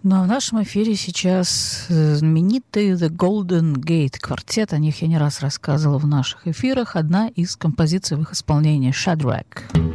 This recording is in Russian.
Ну а в нашем эфире сейчас знаменитый The Golden Gate квартет. О них я не раз рассказывала в наших эфирах. Одна из композиций в их исполнении — Shadrach.